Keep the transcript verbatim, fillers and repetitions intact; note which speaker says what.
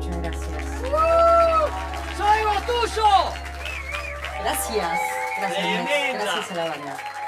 Speaker 1: Muchas gracias.
Speaker 2: ¡Soy vos tuyo!
Speaker 1: Gracias. Gracias, Mex.
Speaker 2: Tremenda.
Speaker 1: Gracias a la banda.